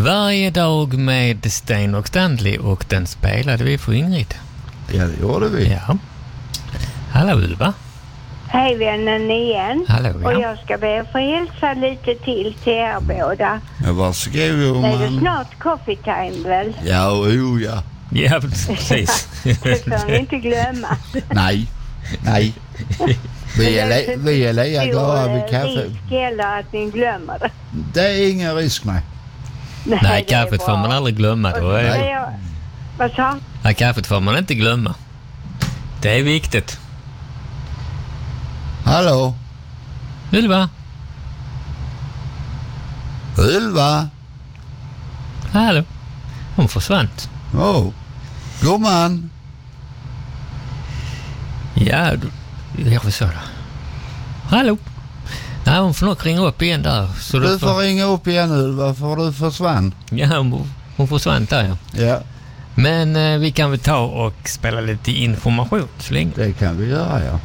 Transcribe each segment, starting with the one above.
Varje dag med Stein och Stanley, och den spelade vi för Ingrid. Ja, det gjorde vi. Ja. Hallå Ylva. Hej vännen igen. Hallå, ja. Och jag ska be att få hälsa lite till er båda. Ja, varsågod, man. Det är snart coffee time väl? Ja, ja. Ja, precis. Det får ni inte glömma. Nej. Vi är lika glada vid kaffe. Risk eller att ni glömmer det. Det är ingen risk, nej. Nej, kaffet får man aldrig glömma. Då är Vad sa? Nej, kaffet får man inte glömma. Det är viktigt. Hallå? Ylva? Hallå? Hon försvann. Gumman. Ja, jag får så då. Hallå? Nej, hon får nog ringa upp igen där. Så Du får ringa upp igen, Ylva, för du försvann. Ja, hon försvann där, Ja. Men vi kan väl ta och spela lite information så länge. Det kan vi göra, ja.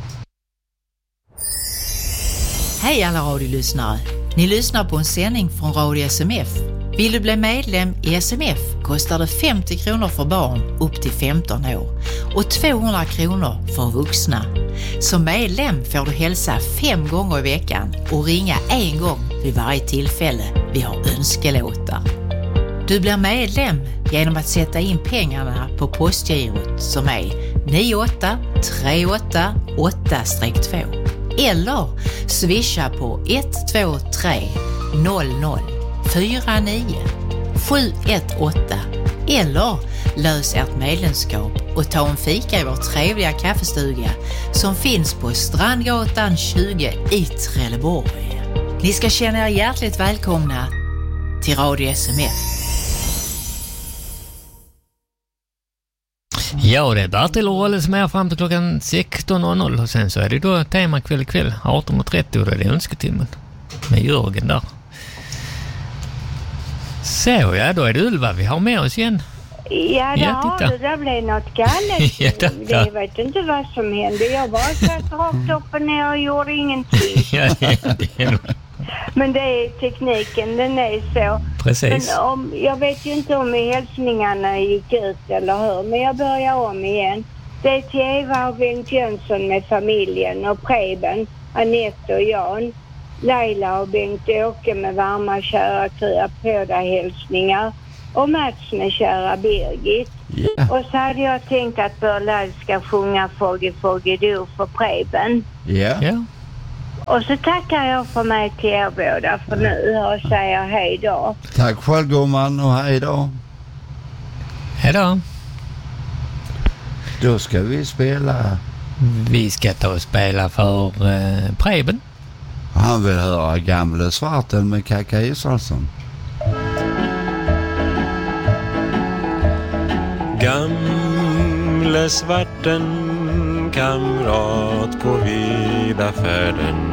Hej alla radiolyssnare. Ni lyssnar på en sändning från Radio SMF. Vill du bli medlem i SMF kostar det 50 kronor för barn upp till 15 år och 200 kronor för vuxna. Som medlem får du hälsa 5 gånger i veckan och ringa 1 gång vid varje tillfälle vi har önskelåtar. Du blir medlem genom att sätta in pengarna på postgirot som är 98388-2 eller swisha på 123 00 49 718 eller lös ert medlemskap och ta en fika i vår trevliga kaffestuga som finns på Strandgatan 20 i Trelleborg. Ni ska känna er hjärtligt välkomna till Radio SMF. Ja, det är Bertil och Rolle som är fram till klockan 16.00 och sen så är det då tema kväll 18.30 och då är det önsketimmen med Jörgen där. Så ja, då är det Ylva vi har med oss igen. Ja, det blev något galet. Ja, jag vet inte vad som hände. Jag bara satt rakt upp och ner och gjorde ingenting. Ja, Men det är tekniken, den är så. Precis. Men jag vet ju inte om hälsningarna gick ut eller hur, men jag börjar om igen. Det är till Eva och Bengt Jönsson med familjen och Preben, Anette och Jan, Laila och Bengt-Åke med varma kära krya på dig hälsningar och Mats med kära Birgit. Yeah. Och så hade jag tänkt att Börlad ska sjunga Fogge Fogge Do för Preben. Ja. Och så tackar jag för mig till er båda för nu och säger hej då. Tack själv, gumman, och hej då. Hej då. Då ska vi spela. Vi ska ta och spela för Preben. Han vill höra Gamle Svarten med Kaka Israelsson. Gamle svarten, kamrat på vida färden,